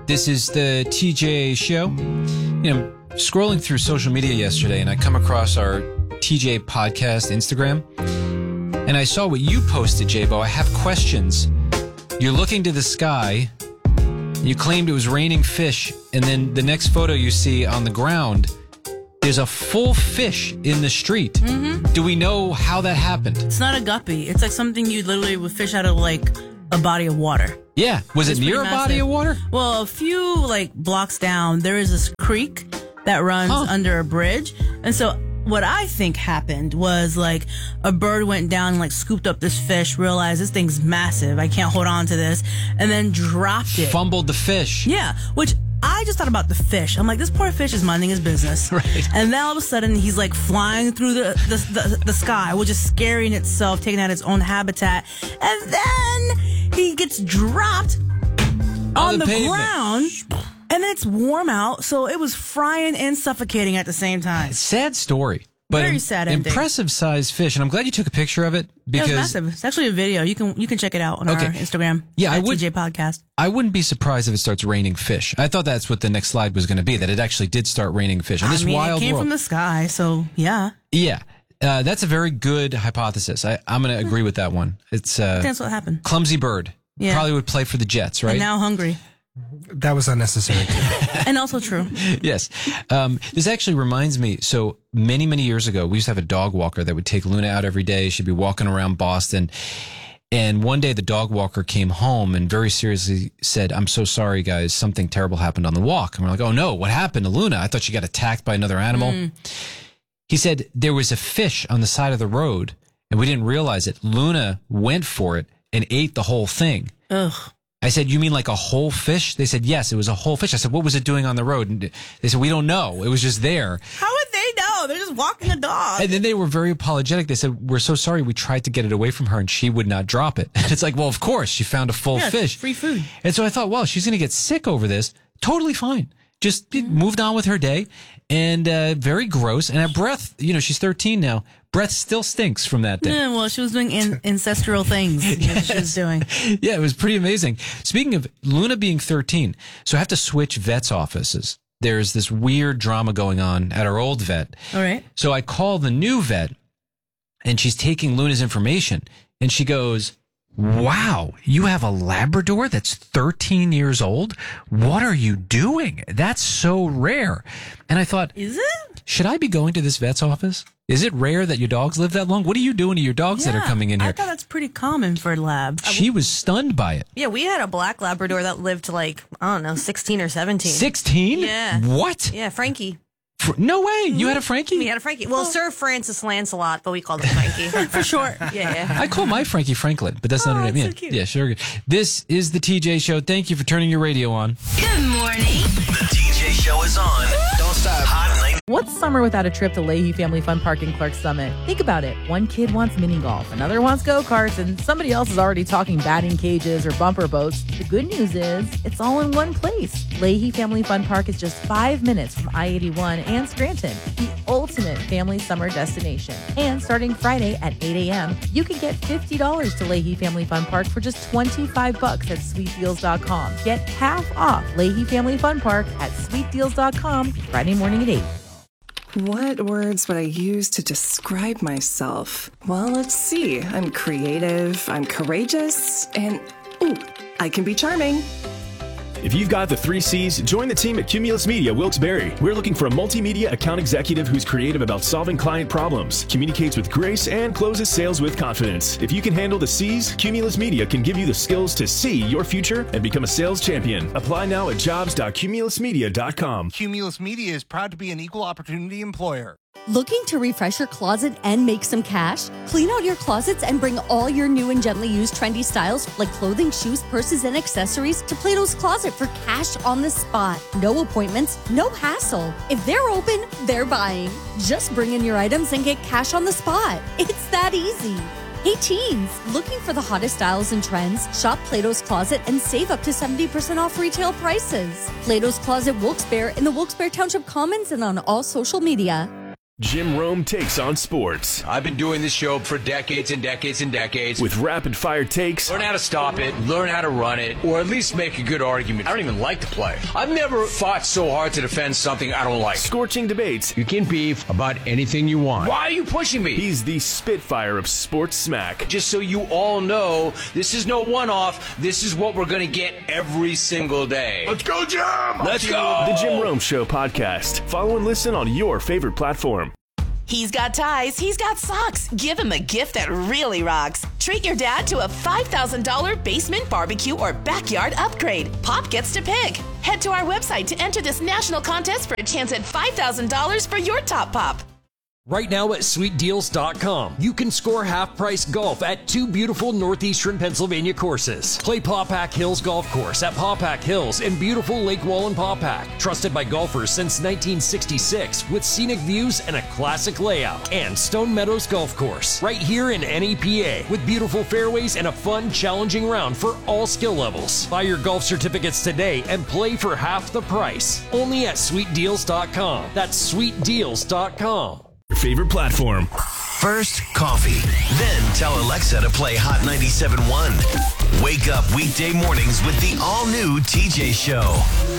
This is the TJ Show. Scrolling through social media yesterday, and I come across our TJ Podcast Instagram, and I saw what you posted, J-Bo. I have questions. You're looking to the sky. You claimed it was raining fish, and then the next photo you see on the ground, there's a full fish in the street. Mm-hmm. Do we know how that happened? It's not a guppy. It's like something you literally would fish out of like a body of water. Yeah. Was it near a body of water? Well, a few blocks down, there is this creek that runs under a bridge. And so what I think happened was a bird went down and scooped up this fish, realized this thing's massive, I can't hold on to this, and then dropped it. Fumbled the fish. Yeah, which I just thought about the fish. I'm like, this poor fish is minding his business. Right. And then all of a sudden he's flying through the sky, which is scary in itself, taking out its own habitat. And then he gets dropped on the ground. And then it's warm out, so it was frying and suffocating at the same time. Sad story. But very sad ending. Impressive sized fish, and I'm glad you took a picture of it because it was massive. It's actually a video. You can check it out on our Instagram. Yeah, at TJ Podcast. I wouldn't be surprised if it starts raining fish. I thought that's what the next slide was going to be. That it actually did start raining fish. And it came from the sky, so yeah. Yeah, that's a very good hypothesis. I'm going to agree with that one. It's that's what happened. Clumsy bird. Yeah. Probably would play for the Jets, right? And now hungry. That was unnecessary. And also true. Yes. This actually reminds me, so many, many years ago, we used to have a dog walker that would take Luna out every day. She'd be walking around Boston. And one day the dog walker came home and very seriously said, "I'm so sorry, guys. Something terrible happened on the walk." And we're like, "Oh no, what happened to Luna? I thought she got attacked by another animal." He said there was a fish on the side of the road and we didn't realize it. Luna went for it and ate the whole thing. Ugh. I said, "You mean like a whole fish?" They said, "Yes, it was a whole fish." I said, "What was it doing on the road?" And they said, "We don't know. It was just there." How would they know? They're just walking the dog. And then they were very apologetic. They said, "We're so sorry. We tried to get it away from her and she would not drop it." And it's like, well, of course, she found a full fish. Free food. And so I thought, well, she's going to get sick over this. Totally fine. Just moved on with her day. And very gross. And her breath, she's 13 now. Breath still stinks from that day. Yeah, well, she was doing ancestral things. Yes. She was doing. Yeah, it was pretty amazing. Speaking of Luna being 13, so I have to switch vets' offices. There's this weird drama going on at our old vet. All right. So I call the new vet, and she's taking Luna's information, and she goes, "Wow, you have a Labrador that's 13 years old? What are you doing? That's so rare." And I thought, is it? Should I be going to this vet's office? Is it rare that your dogs live that long? What are you doing to your dogs that are coming in here? I thought that's pretty common for labs. She was stunned by it. Yeah, we had a black Labrador that lived to 16 or 17. 16? Yeah. What? Yeah, Frankie. No way. You had a Frankie? We had a Frankie. Well, Sir Francis Lancelot, but we called him Frankie. For short. Yeah. I call my Frankie Franklin, but that's not her name. That's Yeah. so cute. Yeah, sure. This is the TJ Show. Thank you for turning your radio on. Good morning. The TJ Show is on. Don't stop. Hot and late. What's summer without a trip to Leahy Family Fun Park in Clarks Summit? Think about it. One kid wants mini golf, another wants go-karts, and somebody else is already talking batting cages or bumper boats. The good news is it's all in one place. Leahy Family Fun Park is just 5 minutes from I-81 and Scranton, the ultimate family summer destination. And starting Friday at 8 a.m., you can get $50 to Leahy Family Fun Park for just $25 at sweetdeals.com. Get half off Leahy Family Fun Park at sweetdeals.com Friday morning at 8. What words would I use to describe myself? Well, let's see. I'm creative, I'm courageous, and I can be charming. If you've got the 3 C's, join the team at Cumulus Media Wilkes-Barre. We're looking for a multimedia account executive who's creative about solving client problems, communicates with grace, and closes sales with confidence. If you can handle the C's, Cumulus Media can give you the skills to see your future and become a sales champion. Apply now at jobs.cumulusmedia.com. Cumulus Media is proud to be an equal opportunity employer. Looking to refresh your closet and make some cash? Clean out your closets and bring all your new and gently used trendy styles like clothing, shoes, purses, and accessories to Plato's Closet for cash on the spot. No appointments, no hassle. If they're open, they're buying. Just bring in your items and get cash on the spot. It's that easy. Hey teens, looking for the hottest styles and trends? Shop Plato's Closet and save up to 70% off retail prices. Plato's Closet Wilkes-Barre in the Wilkes-Barre Township Commons and on all social media. Jim Rome takes on sports. I've been doing this show for decades and decades and decades. With rapid-fire takes. Learn how to stop it, learn how to run it, or at least make a good argument. I don't even like to play. I've never fought so hard to defend something I don't like. Scorching debates. You can beef about anything you want. Why are you pushing me? He's the Spitfire of sports smack. Just so you all know, this is no one-off. This is what we're going to get every single day. Let's go, Jim! Let's go! The Jim Rome Show podcast. Follow and listen on your favorite platform. He's got ties, he's got socks. Give him a gift that really rocks. Treat your dad to a $5,000 basement barbecue or backyard upgrade. Pop gets to pick. Head to our website to enter this national contest for a chance at $5,000 for your top pop. Right now at sweetdeals.com, you can score half-price golf at 2 beautiful northeastern Pennsylvania courses. Play Pawpack Hills Golf Course at Pawpack Hills in beautiful Lake Wallen-Pawpack. Trusted by golfers since 1966 with scenic views and a classic layout. And Stone Meadows Golf Course, right here in NEPA with beautiful fairways and a fun, challenging round for all skill levels. Buy your golf certificates today and play for half the price. Only at sweetdeals.com. That's sweetdeals.com. Your favorite platform. First, coffee. Then tell Alexa to play Hot 97.1. Wake up weekday mornings with the all-new TJ Show.